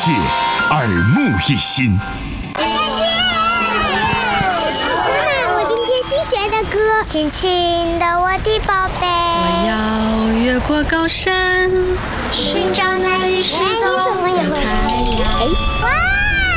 界，耳目一新。 妈妈，我今天新学的歌，轻轻的我的宝贝。 我要越过高山，寻找那已失踪的太阳。 哇！